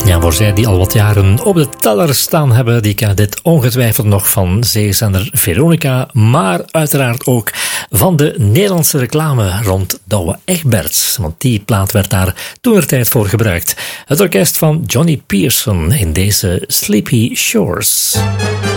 Ja, voor zij die al wat jaren op de teller staan hebben, die kennen dit ongetwijfeld nog van zeezender Veronica, maar uiteraard ook van de Nederlandse reclame rond Douwe Egberts, want die plaat werd daar toentertijd voor gebruikt. Het orkest van Johnny Pearson in deze Sleepy Shores.